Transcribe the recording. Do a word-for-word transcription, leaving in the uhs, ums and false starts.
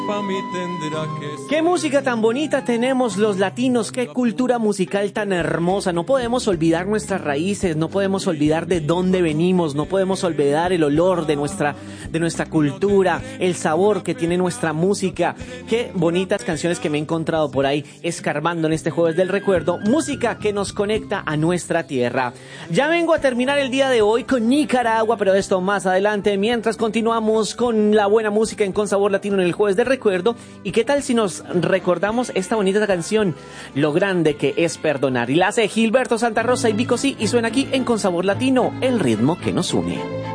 Pa' mí tendrá que ser. Qué música tan bonita tenemos los latinos, qué cultura musical tan hermosa. No podemos olvidar nuestras raíces, no podemos olvidar de dónde venimos, no podemos olvidar el olor de nuestra, de nuestra cultura, el sabor que tiene nuestra música. Qué bonitas canciones que me he encontrado por ahí escarbando en este Jueves del Recuerdo. Música que nos conecta a nuestra tierra. Ya vengo a terminar el día de hoy con Nicaragua, pero esto más adelante, mientras continuamos con la buena música en Con Sabor Latino en el Jueves del Recuerdo. ¿Y qué tal si nos recordamos esta bonita canción, Lo grande que es perdonar? Y la hace Gilberto Santa Rosa y Vico Sí, y suena aquí en Con Sabor Latino, el ritmo que nos une.